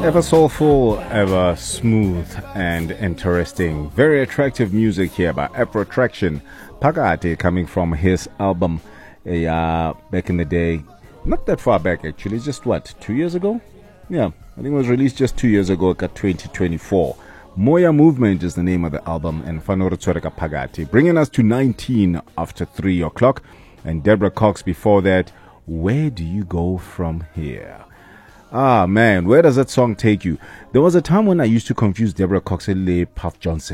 Ever soulful, ever smooth and interesting. Very attractive music here by Afro Traction. Phakathi coming from his album back in the day. Not that far back actually, just what, 2 years ago? Yeah, I think it was released just 2 years ago, 2024. Moya Movement is the name of the album, and Fanoro Tsoreka Phakathi, bringing us to 19 after 3 o'clock. And Deborah Cox before that, Where Do You Go From Here? Ah, man, where does that song take you? There was a time when I used to confuse Deborah Cox and Puff Johnson.